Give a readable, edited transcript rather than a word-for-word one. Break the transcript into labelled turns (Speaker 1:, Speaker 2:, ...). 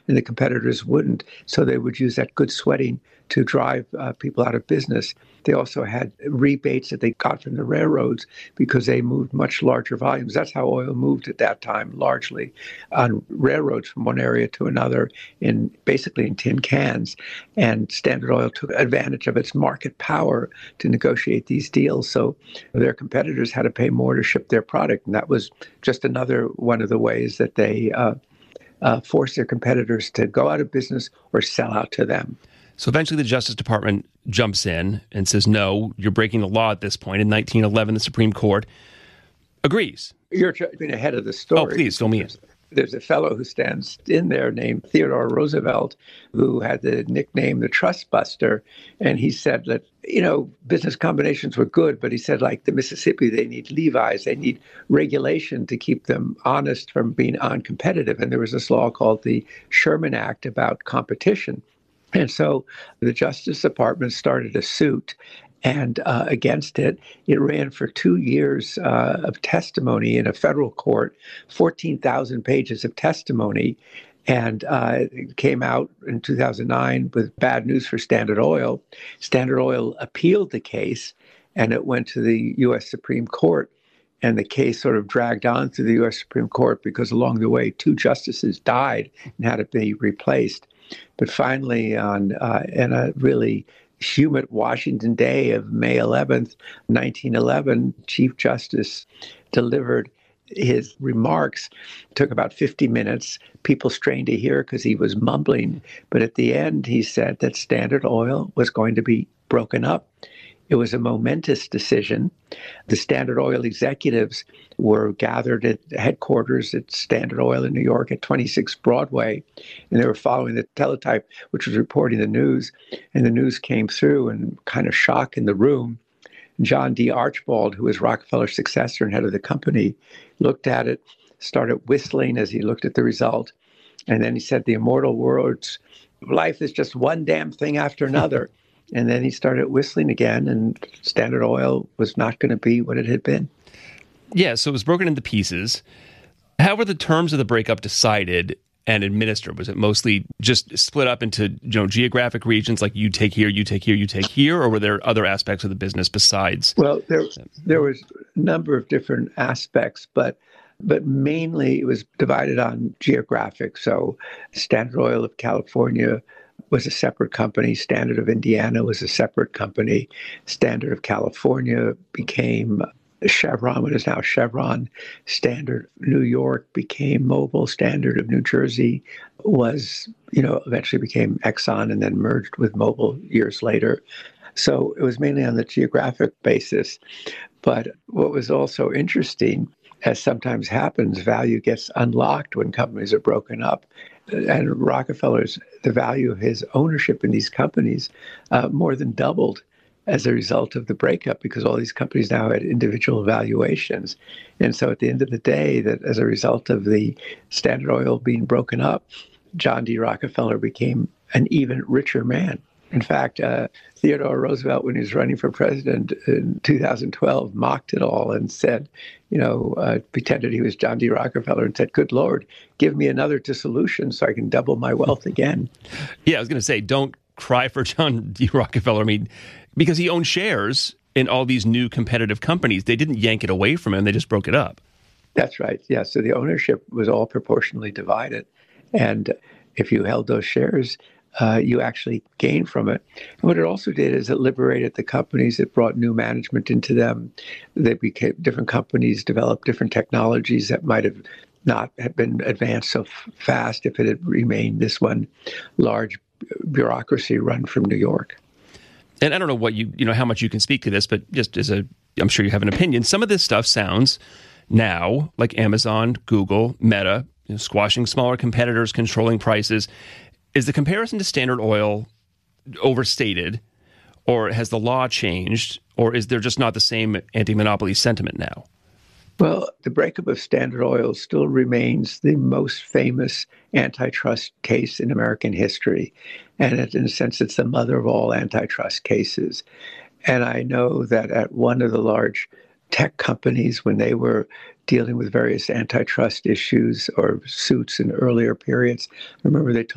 Speaker 1: and the competitors wouldn't. So they would use that good sweating to drive people out of business. They also had rebates that they got from the railroads because they moved much larger volumes. That's how oil moved at that time, largely on railroads from one area to another, basically in tin cans. And Standard Oil took advantage of its market power to negotiate these deals. So their competitors had to pay more to ship their product. And that was just another one of the ways that they forced their competitors to go out of business or sell out to them.
Speaker 2: So eventually the Justice Department jumps in and says, no, you're breaking the law at this point. In 1911, the Supreme Court agrees.
Speaker 1: You're jumping ahead of the story.
Speaker 2: Oh, please, fill me in.
Speaker 1: There's a fellow who stands in there named Theodore Roosevelt, who had the nickname the Trust Buster. And he said that, business combinations were good, but he said, like the Mississippi, they need levies, they need regulation to keep them honest from being uncompetitive. And there was this law called the Sherman Act about competition. And so the Justice Department started a suit and against it. It ran for 2 years of testimony in a federal court, 14,000 pages of testimony. And it came out in 2009 with bad news for Standard Oil. Standard Oil appealed the case, and it went to the U.S. Supreme Court. And the case sort of dragged on through the U.S. Supreme Court because along the way, 2 justices died and had to be replaced. But finally, in a really humid Washington day of May 11th, 1911, Chief Justice delivered his remarks. It took about 50 minutes. People strained to hear because he was mumbling. But at the end, he said that Standard Oil was going to be broken up. It was a momentous decision. The Standard Oil executives were gathered at headquarters at Standard Oil in New York at 26 Broadway, and they were following the teletype, which was reporting the news. And the news came through, and kind of shock in the room. John D. Archibald, who was Rockefeller's successor and head of the company, looked at it, started whistling as he looked at the result. And then he said the immortal words, "Life is just one damn thing after another." And then he started whistling again, and Standard Oil was not going to be what it had been.
Speaker 2: Yeah, so it was broken into pieces. How were the terms of the breakup decided and administered? Was it mostly just split up into geographic regions, like you take here, you take here, you take here, or were there other aspects of the business besides?
Speaker 1: Well, there was a number of different aspects, but mainly it was divided on geographic. So Standard Oil of California was a separate company. Standard of Indiana was a separate company. Standard of California became Chevron, what is now Chevron. Standard New York became Mobil. Standard of New Jersey was, eventually became Exxon and then merged with Mobil years later. So it was mainly on the geographic basis. But what was also interesting, as sometimes happens, value gets unlocked when companies are broken up. And the value of his ownership in these companies more than doubled as a result of the breakup, because all these companies now had individual valuations. And so at the end of the day, that as a result of the Standard Oil being broken up, John D. Rockefeller became an even richer man. In fact, Theodore Roosevelt, when he was running for president in 2012, mocked it all and said, pretended he was John D. Rockefeller and said, "Good Lord, give me another dissolution so I can double my wealth again."
Speaker 2: Yeah, I was going to say, don't cry for John D. Rockefeller. I mean, because he owned shares in all these new competitive companies. They didn't yank it away from him. They just broke it up.
Speaker 1: That's right. Yeah. So the ownership was all proportionally divided. And if you held those shares, you actually gained from it. And what it also did is it liberated the companies. It brought new management into them. They became different companies, developed different technologies that might have not have been advanced so fast if it had remained this one large bureaucracy run from New York.
Speaker 2: And I don't know what how much you can speak to this, but just I'm sure you have an opinion. Some of this stuff sounds now like Amazon, Google, Meta, squashing smaller competitors, controlling prices. Is the comparison to Standard Oil overstated, or has the law changed, or is there just not the same anti-monopoly sentiment now?
Speaker 1: Well, the breakup of Standard Oil still remains the most famous antitrust case in American history. And in a sense, it's the mother of all antitrust cases. And I know that at one of the large tech companies, when they were dealing with various antitrust issues or suits in earlier periods, I remember they